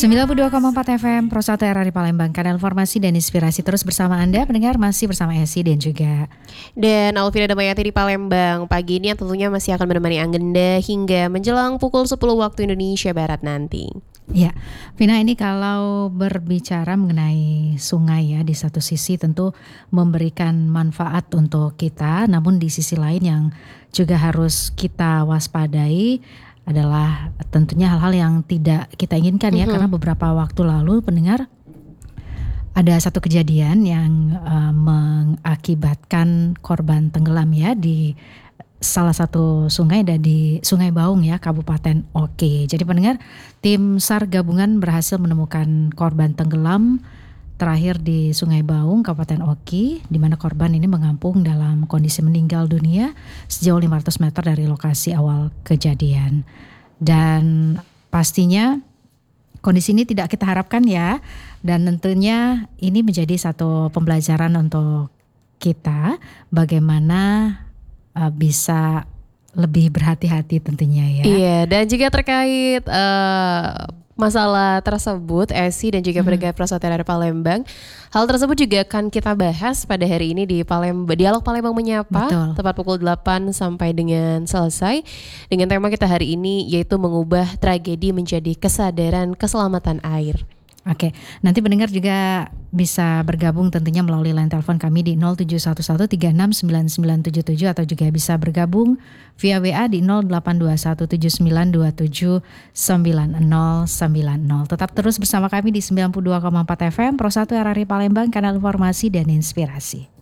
92,4 FM Pro 1 RRI Palembang, kanal informasi dan inspirasi terus bersama Anda pendengar, masih bersama Esi dan juga Dan Alvina Damayati di Palembang. Pagi ini yang tentunya masih akan menemani Agenda hingga menjelang pukul 10 waktu Indonesia Barat nanti. ya, Vina, ini kalau berbicara mengenai sungai ya, di satu sisi tentu memberikan manfaat untuk kita, namun di sisi lain yang juga harus kita waspadai adalah tentunya hal-hal yang tidak kita inginkan ya, karena beberapa waktu lalu pendengar ada satu kejadian yang mengakibatkan korban tenggelam ya di salah satu sungai, dan di Sungai Baung ya, Kabupaten Oke. Jadi pendengar, tim SAR gabungan berhasil menemukan korban tenggelam terakhir di Sungai Baung, Kabupaten Oki, di mana korban ini mengampung dalam kondisi meninggal dunia sejauh 500 meter dari lokasi awal kejadian. Dan pastinya kondisi ini tidak kita harapkan ya, dan tentunya ini menjadi satu pembelajaran untuk kita bagaimana bisa lebih berhati-hati tentunya ya. Iya, dan juga terkait masalah tersebut, Esi dan juga pendengar Pro 1 RRI Palembang, hal tersebut juga akan kita bahas pada hari ini di Dialog Palembang Menyapa. Betul. Tepat pukul 8 sampai dengan selesai, dengan tema kita hari ini yaitu mengubah tragedi menjadi kesadaran keselamatan air. Oke, nanti pendengar juga bisa bergabung tentunya melalui line telepon kami di 0711369977 atau juga bisa bergabung via WA di 082179279090. Tetap terus bersama kami di 92,4 FM Pro 1 RRI Palembang, kanal informasi dan inspirasi.